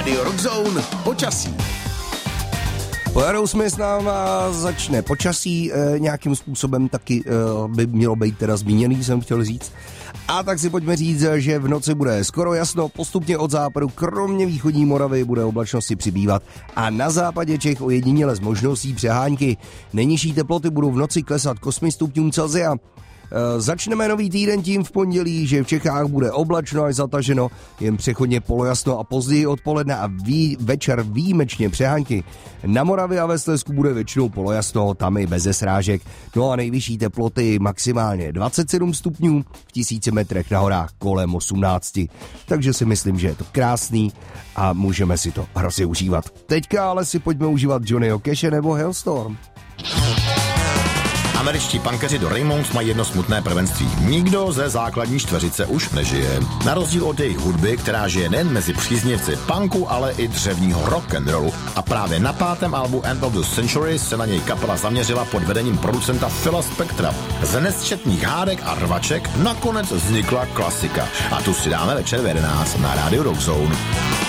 Radio Rockzone počasí. Po Aerosmith nám začne počasí, nějakým způsobem taky by mělo být teda zmíněný, jsem chtěl říct. A tak si pojďme říct, že v noci bude skoro jasno, postupně od západu, kromě východní Moravy, bude oblačnosti přibývat a na západě Čech ojediněle s možností přehánky. Nejnižší teploty budou v noci klesat k 8 stupňům Celsia. Začneme nový týden tím v pondělí, že v Čechách bude oblačno až zataženo, jen přechodně polojasno a později odpoledne a večer výjimečně přehánky. Na Moravě a ve Slezsku bude většinou polojasno, tam i beze srážek. No a nejvyšší teploty maximálně 27 stupňů, v 1000 metrech na horách kolem 18. Takže si myslím, že je to krásný a můžeme si to hrozně užívat. Teďka ale si pojďme užívat Johnnyho Cashe nebo Hailstorm. Američtí punkeři do Raymonds mají jedno smutné prvenství. Nikdo ze základní čtveřice už nežije. Na rozdíl od jejich hudby, která žije nejen mezi příznivci punku, ale i dřevního rock'n'rollu. A právě na 5. albu End of the Century se na něj kapela zaměřila pod vedením producenta Phila Spectra. Z nesčetných hádek a rvaček nakonec vznikla klasika. A tu si dáme večer v 11 na Radio Rockzone.